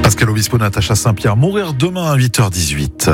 Pascal Obispo, Natacha Saint-Pierre, mourir demain à 8h18.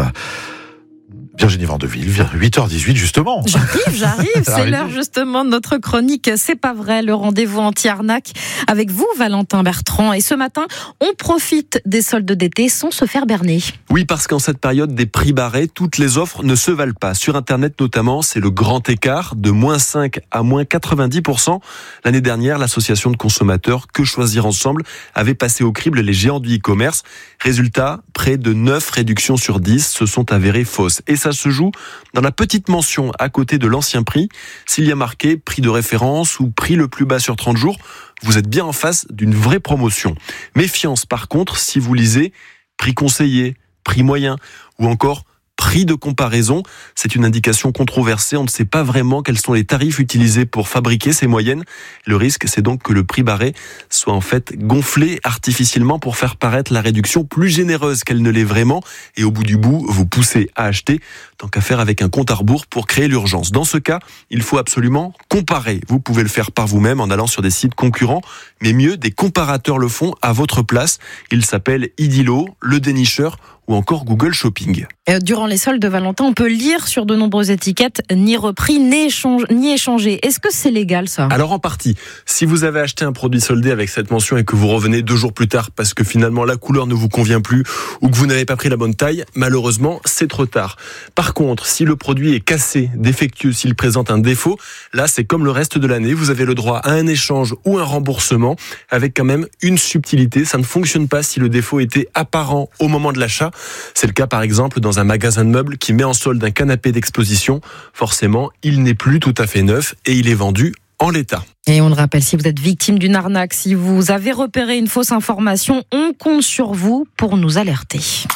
Virginie Vandeville, 8h18 justement. J'arrive, c'est l'heure justement de notre chronique C'est pas vrai, le rendez-vous anti-arnaque avec vous Valentin Bertrand. Et ce matin, on profite des soldes d'été sans se faire berner. Oui, parce qu'en cette période des prix barrés, toutes les offres ne se valent pas. Sur Internet notamment, c'est le grand écart de -5 à -90%. L'année dernière, l'association de consommateurs Que Choisir Ensemble avait passé au crible les géants du e-commerce. Résultat, près de 9 réductions sur 10 se sont avérées fausses. Et ça se joue dans la petite mention à côté de l'ancien prix. S'il y a marqué prix de référence ou prix le plus bas sur 30 jours, vous êtes bien en face d'une vraie promotion. Méfiance par contre si vous lisez prix conseillé, prix moyen ou encore prix de comparaison. C'est une indication controversée. On ne sait pas vraiment quels sont les tarifs utilisés pour fabriquer ces moyennes. Le risque, c'est donc que le prix barré soit en fait gonflé artificiellement pour faire paraître la réduction plus généreuse qu'elle ne l'est vraiment. Et au bout du bout, vous poussez à acheter, tant qu'à faire avec un compte à rebours pour créer l'urgence. Dans ce cas, il faut absolument comparer. Vous pouvez le faire par vous-même en allant sur des sites concurrents, mais mieux, des comparateurs le font à votre place. Ils s'appellent Idilo, Le Dénicheur ou encore Google Shopping. Durant les soldes de Valentin, on peut lire sur de nombreuses étiquettes ni repris, ni échangé. Est-ce que c'est légal ça ? Alors en partie. Si vous avez acheté un produit soldé avec cette mention et que vous revenez 2 jours plus tard parce que finalement la couleur ne vous convient plus ou que vous n'avez pas pris la bonne taille, malheureusement c'est trop tard. Par contre, si le produit est cassé, défectueux, s'il présente un défaut, là c'est comme le reste de l'année, vous avez le droit à un échange ou un remboursement avec quand même une subtilité. Ça ne fonctionne pas si le défaut était apparent au moment de l'achat. C'est le cas par exemple dans un magasin de meubles qui met en solde un canapé d'exposition. Forcément, il n'est plus tout à fait neuf et il est vendu en l'état. Et on le rappelle, si vous êtes victime d'une arnaque, si vous avez repéré une fausse information, on compte sur vous pour nous alerter.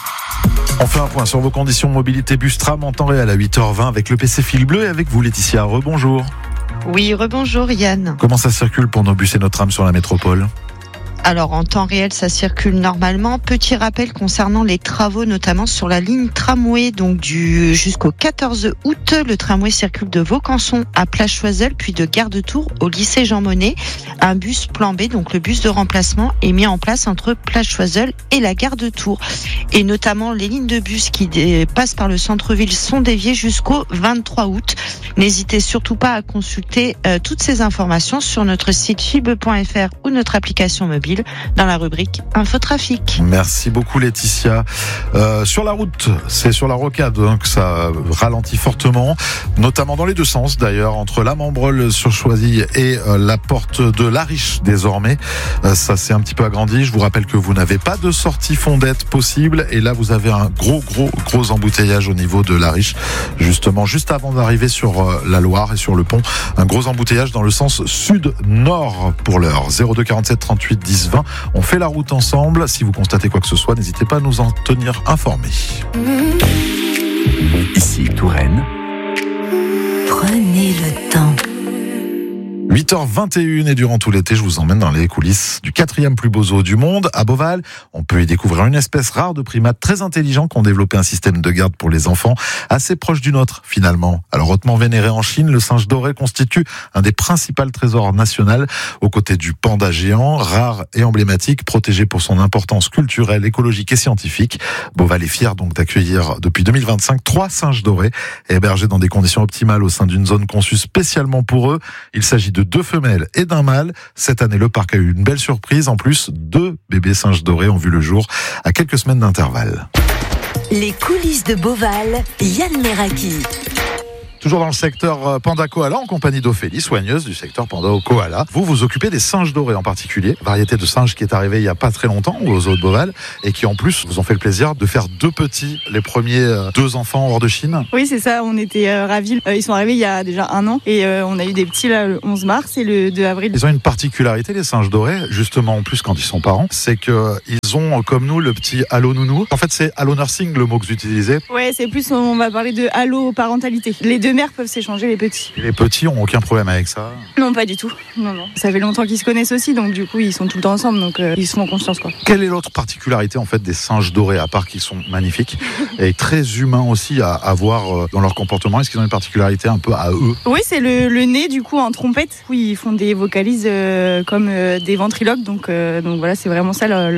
On fait un point sur vos conditions de mobilité bus-tram en temps réel à 8h20 avec le PC Fil Bleu et avec vous Laetitia. Rebonjour. Oui, rebonjour Yann. Comment ça circule pour nos bus et nos trams sur la métropole ? Alors en temps réel, ça circule normalement. Petit rappel concernant les travaux, notamment sur la ligne tramway, donc jusqu'au 14 août, le tramway circule de Vaucanson à Place Choiseul, puis de Gare de Tours au lycée Jean Monnet. Un bus plan B, donc le bus de remplacement, est mis en place entre Place Choiseul et la Gare de Tours. Et notamment les lignes de bus qui passent par le centre-ville sont déviées jusqu'au 23 août. N'hésitez surtout pas à consulter toutes ces informations sur notre site fibe.fr ou notre application mobile dans la rubrique Infotrafic. Merci beaucoup Laetitia. Sur la route, c'est sur la rocade que ça ralentit fortement, notamment dans les deux sens d'ailleurs, entre la Membreule sur Choisy et la porte de Lariche désormais. Ça s'est un petit peu agrandi. Je vous rappelle que vous n'avez pas de sortie Fondette possible et là vous avez un gros embouteillage au niveau de Lariche, justement juste avant d'arriver sur la Loire et sur le pont. Un gros embouteillage dans le sens sud-nord pour l'heure. 02 47 38 10 20. On fait la route ensemble. Si vous constatez quoi que ce soit, n'hésitez pas à nous en tenir informés. Ici Touraine. Prenez le temps. 8h21 et durant tout l'été, je vous emmène dans les coulisses du 4e plus beau zoo du monde, à Beauval. On peut y découvrir une espèce rare de primates très intelligents qui ont développé un système de garde pour les enfants assez proche du nôtre, finalement. Alors, hautement vénéré en Chine, le singe doré constitue un des principaux trésors nationaux aux côtés du panda géant, rare et emblématique, protégé pour son importance culturelle, écologique et scientifique. Beauval est fier donc d'accueillir depuis 2025 3 singes dorés hébergés dans des conditions optimales au sein d'une zone conçue spécialement pour eux. Il s'agit de 2 femelles et d'un mâle. Cette année, le parc a eu une belle surprise. En plus, 2 bébés singes dorés ont vu le jour à quelques semaines d'intervalle. Les coulisses de Beauval, Yann Meraki. Toujours dans le secteur Panda Koala, en compagnie d'Ophélie, soigneuse du secteur Panda Koala. Vous vous occupez des singes dorés en particulier, variété de singes qui est arrivée il n'y a pas très longtemps au zoo de Beauval et qui en plus vous ont fait le plaisir de faire 2 petits, les premiers 2 enfants hors de Chine. Oui, c'est ça, on était ravis. Ils sont arrivés il y a déjà 1 an et on a eu des petits là, le 11 mars et le 2 avril. Ils ont une particularité, les singes dorés, justement en plus quand ils sont parents, c'est qu'ils ont comme nous le petit Allo Nounou. En fait, c'est Allo Nursing le mot que vous utilisez. Ouais, c'est plus, on va parler de Allo parentalité. Les 2 mères peuvent s'échanger les petits. Et les petits ont aucun problème avec ça? Non, pas du tout. Non. Ça fait longtemps qu'ils se connaissent aussi, donc du coup ils sont tout le temps ensemble, donc ils se font confiance quoi. Quelle est l'autre particularité en fait des singes dorés, à part qu'ils sont magnifiques et très humains aussi à voir dans leur comportement? Est-ce qu'ils ont une particularité un peu à eux? Oui, c'est le nez du coup en trompette. Oui, ils font des vocalises comme des ventriloques, donc voilà, c'est vraiment ça leur particularité.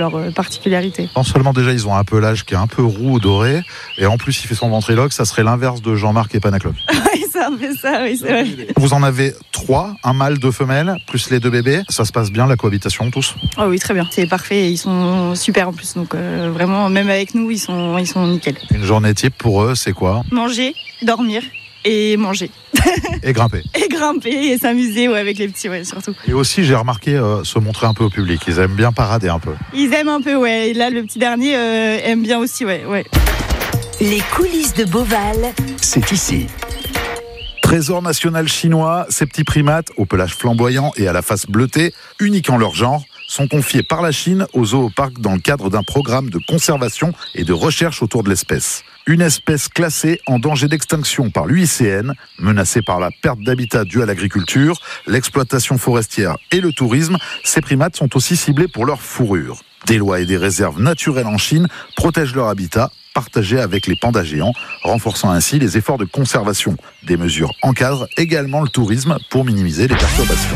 particularité. Non seulement déjà ils ont un pelage qui est un peu roux ou doré, et en plus il fait son ventriloque, ça serait l'inverse de Jean-Marc et Panacloc. Oui, c'est un peu ça, oui, c'est vrai. Vous en avez 3, un mâle, 2 femelles, plus les 2 bébés. Ça se passe bien la cohabitation tous? Oh oui, très bien. C'est parfait, ils sont super en plus. Donc vraiment, même avec nous, ils sont nickel. Une journée type pour eux, c'est quoi? Manger, dormir et manger. Et grimper. Et grimper et s'amuser avec les petits, surtout. Et aussi, j'ai remarqué se montrer un peu au public. Ils aiment bien parader un peu. Ils aiment un peu, ouais. Et là, le petit dernier aime bien aussi, ouais. Les coulisses de Beauval, c'est ici. Trésor national chinois, ces petits primates au pelage flamboyant et à la face bleutée, uniques en leur genre, sont confiés par la Chine au zooparc dans le cadre d'un programme de conservation et de recherche autour de l'espèce. Une espèce classée en danger d'extinction par l'UICN, menacée par la perte d'habitat due à l'agriculture, l'exploitation forestière et le tourisme, ces primates sont aussi ciblés pour leur fourrure. Des lois et des réserves naturelles en Chine protègent leur habitat, partagé avec les pandas géants, renforçant ainsi les efforts de conservation. Des mesures encadrent également le tourisme pour minimiser les perturbations.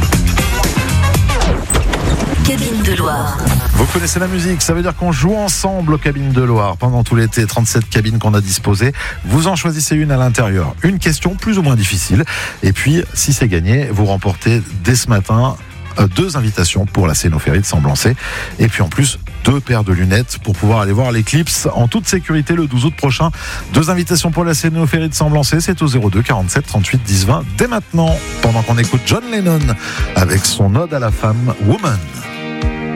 Cabine de Loire. Vous connaissez la musique, ça veut dire qu'on joue ensemble aux cabines de Loire. Pendant tout l'été, 37 cabines qu'on a disposées. Vous en choisissez une à l'intérieur. Une question plus ou moins difficile. Et puis, si c'est gagné, vous remportez dès ce matin 2 invitations pour la Cénophérie de Semblançay. Et puis en plus, 2 paires de lunettes pour pouvoir aller voir l'éclipse en toute sécurité le 12 août prochain. 2 invitations pour la Cénophérie de Semblançay. C'est au 02 47 38 10 20 dès maintenant. Pendant qu'on écoute John Lennon avec son ode à la femme, Woman.